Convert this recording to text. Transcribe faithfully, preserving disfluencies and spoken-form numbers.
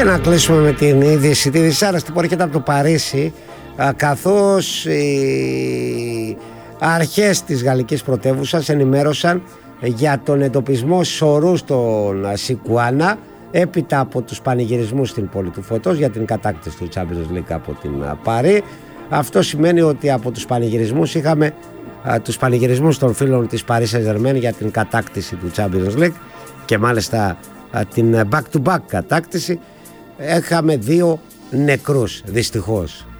Και να κλείσουμε με την είδηση, τη δυσάρεστη που έρχεται από το Παρίσι, καθώς οι αρχές της γαλλικής πρωτεύουσας ενημέρωσαν για τον εντοπισμό σωρού στον Σικουάνα έπειτα από τους πανηγυρισμούς στην πόλη του Φωτός για την κατάκτηση του Champions League από την Παρί. Αυτό σημαίνει ότι από τους πανηγυρισμούς είχαμε α, τους πανηγυρισμούς των φίλων της Paris Saint-Germain για την κατάκτηση του Champions League και μάλιστα α, την back to back κατάκτηση. Έχαμε δύο νεκρούς δυστυχώς.